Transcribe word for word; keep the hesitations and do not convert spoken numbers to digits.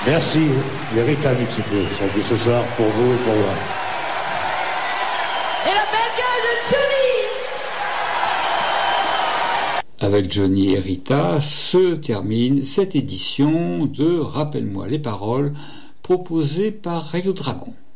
Merci, Rita un petit peu. En plus ce soir, pour vous et pour moi. Et la belle gueule de Johnny. Avec Johnny et Rita se termine cette édition de Rappelle-moi les paroles proposée par Radio Dragon.